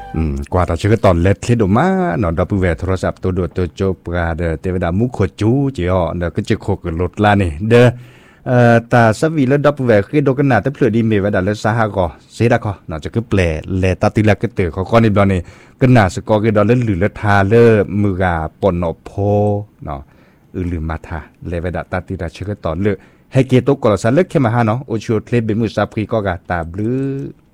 กว่าเราจะก็ตอนเล็ดคลิดออกมาเนาะเราไปแหวโทรศัพท์ตัวโดดตัวโจปลาเด้อเทวดามุขจูจีอ๋อเด้อก็จะโคกันรถลานี่เด้อตาสวีแล้วดับแหวคือโดกันหนาแต่เพื่อดีเมวดาแล้วสาหก็เสียดะก็เนาะจะคือแปลแลตาติละก็เตอเขาก็นี่ดอนนี่ก็หนาสกอก็ดอนเล่นหรือละทาเลมือกาปนอโพเนาะลืมมาทาเลวดาตาติละเชื่อตอนเลือให้เกตกกอสันเลิกแค่มาหาเนาะโอชิโอเทเลเบมือซาพรีก็กาตาบลือ